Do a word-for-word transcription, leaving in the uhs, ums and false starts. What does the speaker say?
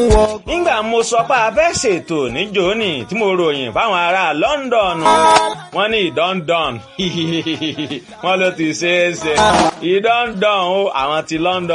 nígbà mo sọ pé a fẹ́ ṣètò níjòní tí mo ròyìn fáwọn ará London wọ́n ní ìdọ́ndọ̀n wọ́n ló ti ṣeé ṣe ìdọ́ndọ̀n o àwọn ti London.